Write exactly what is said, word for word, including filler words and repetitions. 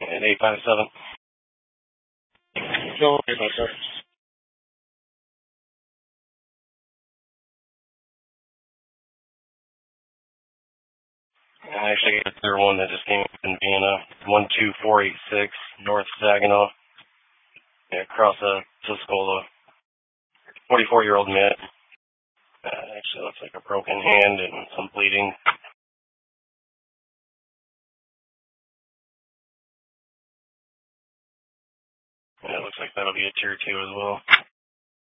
And eight five seven. Don't worry about that. I actually got a third one that just came up in Vienna. one two four eight six, North Saginaw. Yeah, across a Tuscola. forty-four-year-old male. Uh, actually looks like a broken hand and some bleeding. And it looks like that'll be a tier two as well.